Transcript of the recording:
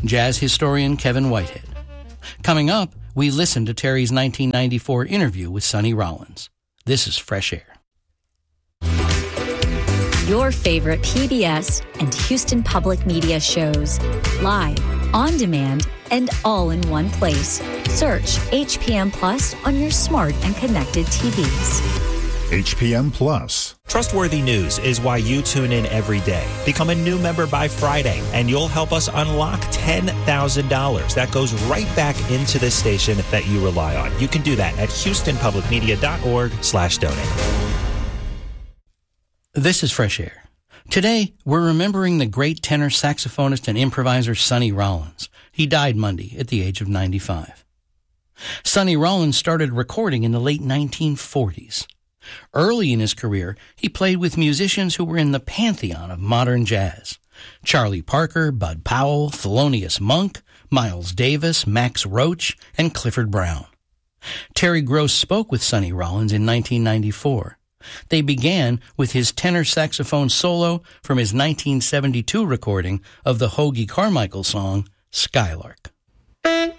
jazz historian Kevin Whitehead. Coming up, we listen to Terry's 1994 interview with Sonny Rollins. This is Fresh Air. Your favorite PBS and Houston Public Media shows. Live, on demand, and all in one place. Search HPM Plus on your smart and connected TVs. HPM Plus. Trustworthy news is why you tune in every day. Become a new member by Friday, and you'll help us unlock $10,000. That goes right back into the station that you rely on. You can do that at houstonpublicmedia.org/donate. This is Fresh Air. Today, we're remembering the great tenor saxophonist and improviser Sonny Rollins. He died Monday at the age of 95. Sonny Rollins started recording in the late 1940s. Early in his career, he played with musicians who were in the pantheon of modern jazz: Charlie Parker, Bud Powell, Thelonious Monk, Miles Davis, Max Roach, and Clifford Brown. Terry Gross spoke with Sonny Rollins in 1994. They began with his tenor saxophone solo from his 1972 recording of the Hoagy Carmichael song, Skylark.